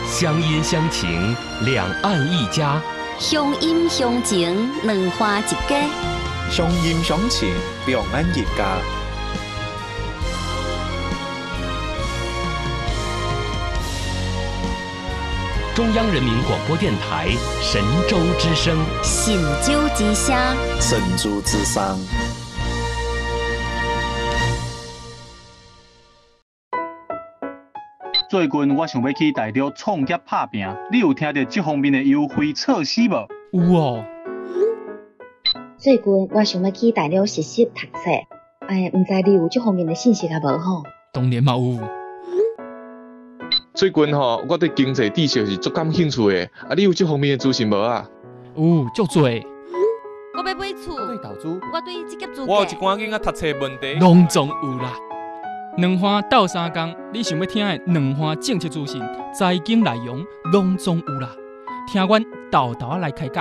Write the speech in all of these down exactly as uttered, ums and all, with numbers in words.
乡音乡情，两岸一家； 乡音乡情，两花一家； 乡音乡情，两岸一家。 中央人民广播电台神州之声， 神州之声， 神州之声。 最近我想要去大陆创业打拼，你有听到这方面的优惠措施无？ 有哦。 最近我想要去大陆实习读册，哎，唔知你有这方面的信息啊无吼？ 当然嘛有。 最近吼，我对经济知识是足感兴趣的，啊，你有这方面的资讯无啊？ 有，足多。 我要买厝， 我对投资， 我对职业资格， 我有一寡囡仔读册问题， 拢总有啦。两花斗三工，你想要听的两花政策资讯、财经内容，拢总有啦。听阮豆豆来开讲。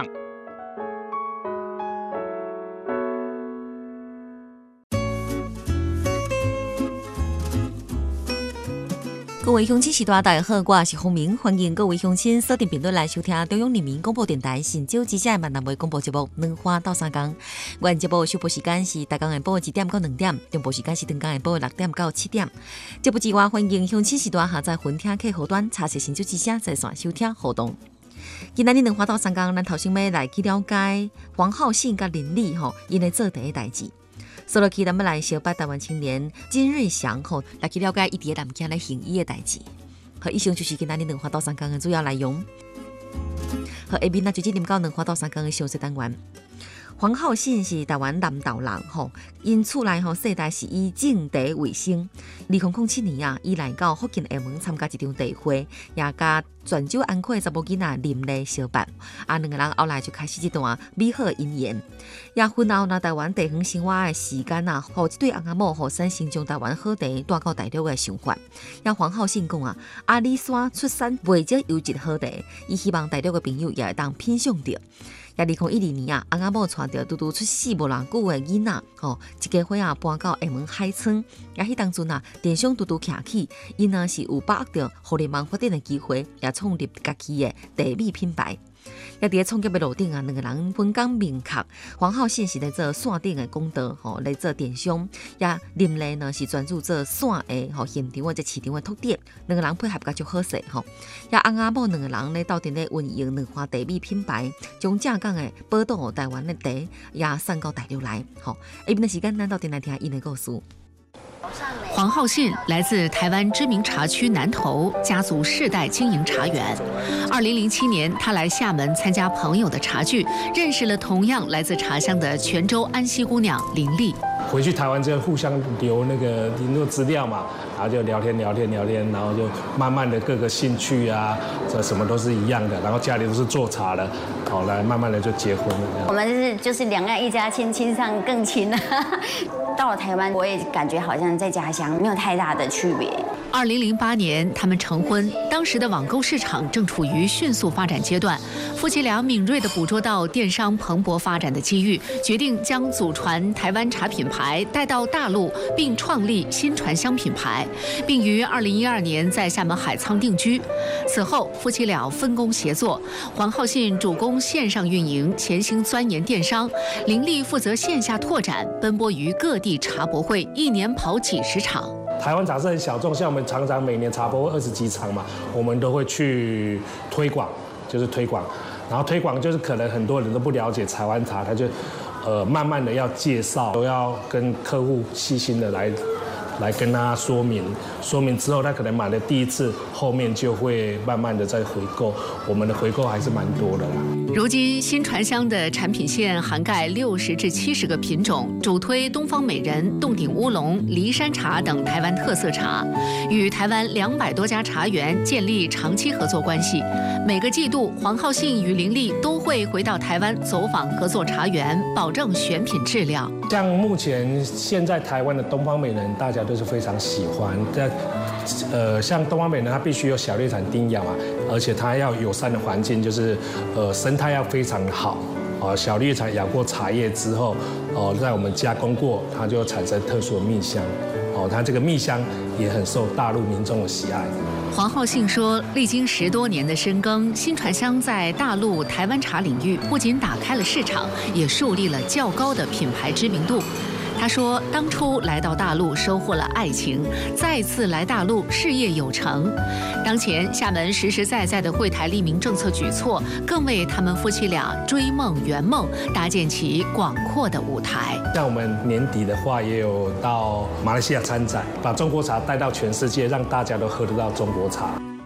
各位乡亲时代，大家好，我是洪明，欢迎各位乡亲锁定频率来收听中央人民广播电台神州之声的闽南话广播节目《两花斗三工》。原节目首播时间是大江下晡一点到两点，中播时间是长江下晡六点到七点。节目之外，欢迎乡亲时代下载分听客户端查询神州之声在线收听互动。今仔日两花斗三工，咱头先要来去了解黄浩信甲林立吼，因来做第一代志。所落去，咱们来小巴台湾青年金瑞祥吼，来去了解伊伫个南京来行医的代志。好，以上就是今仔日两花斗三工的主要内容。好，下面咱就进入到两花斗三工的详细单元。黄浩信是台湾南投人吼，因厝内吼世代是以种茶为生。二零零七年啊，伊来到福建厦门参加一场茶会，也甲泉州安溪查某囡仔林丽相伴，啊，两个人后来就开始这段美好的姻缘。也婚后呢，台湾地方生活的时间啊，互这对翁仔某互产生将台湾好茶带到大陆的想法。也黄浩信讲啊，阿里山出产袂少优质好茶，伊希望大陆的朋友也会当品尝到。也二零一二年啊，翁仔某带着拄拄出世无偌久的囡仔，吼，一家伙啊搬到厦门海村。也迄当阵啊，电商拄拄徛起，因啊是有把握着互联网发展的机会，也创立家己的茶米品牌。也伫咧创业的路顶啊，两个人分工明确。黄浩信是来做线顶的公道，吼，来做电商；也林丽呢是专注做线的吼现场或者市场的拓展。两个人配合甲足好势吼。也翁仔某两个人咧斗阵咧运营两花茶米品牌，将正港的宝岛台湾的茶也送到大陆来。吼，下面的时间咱斗阵来听因的故事。 黄浩信来自台湾知名茶区南投，家族世代经营茶园。二零零七年，他来厦门参加朋友的茶聚，认识了同样来自茶乡的泉州安溪姑娘林丽。 回去台湾之后，互相留那个联络资料嘛，然后就聊天聊天聊天，然后就慢慢的各个兴趣啊，这什么都是一样的，然后家里都是做茶的，好来慢慢的就结婚了。 我们就是就是两岸一家亲，亲上更亲了。到了台湾，我也感觉好像在家乡没有太大的区别。 二零零八年，他们成婚。当时的网购市场正处于迅速发展阶段，夫妻俩敏锐地捕捉到电商蓬勃发展的机遇，决定将祖传台湾茶品牌带到大陆，并创立新传香品牌，并于二零一二年在厦门海沧定居。此后，夫妻俩分工协作，黄浩信主攻线上运营，潜心钻研电商；林丽负责线下拓展，奔波于各地茶博会，一年跑几十场。 台湾茶是很小众，像我们常常每年茶博会二十几场嘛，我们都会去推广，就是推广。然后推广就是可能很多人都不了解台湾茶，他就呃慢慢的要介绍，都要跟客户细心的来来跟他说明，说明之后他可能买了第一次，后面就会慢慢的再回购，我们的回购还是蛮多的啦。 如今新传香的产品线涵盖六十至七十个品种，主推东方美人、洞顶乌龙、梨山茶等台湾特色茶，与台湾两百多家茶园建立长期合作关系。每个季度，黄浩信与林丽都会回到台湾走访合作茶园，保证选品质量。 像目前现在台湾的东方美人，大家都是非常喜欢。在呃，像东方美人，它必须有小猎场叮咬嘛，而且它要友善的环境，就是呃生态要非常好。哦，小绿茶养过茶叶之后，哦，在我们加工过，它就产生特殊的蜜香。哦，它这个蜜香也很受大陆民众的喜爱。 黄浩信说，历经十多年的深耕，新传香在大陆台湾茶领域不仅打开了市场，也树立了较高的品牌知名度。他说，当初来到大陆收获了爱情，再次来大陆事业有成。当前厦门实实在在的惠台利民政策举措，更为他们夫妻俩追梦圆梦搭建起广阔的舞台。 像我们年底的话，也有到马来西亚参展，把中国茶带到全世界，让大家都喝得到中国茶。